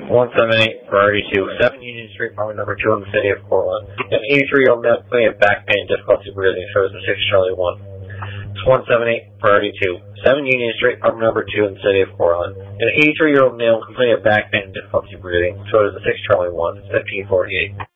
178, priority 2, 7 Union Street, apartment number 2 in the city of Portland. An 83-year-old male complaining of back pain and difficulty breathing, shows the 6 Charlie 1. 178, priority 2, 7 Union Street, apartment number 2 in the city of Portland. An 83-year-old male complaining of back pain and difficulty breathing, shows the 6 Charlie 1, 1548.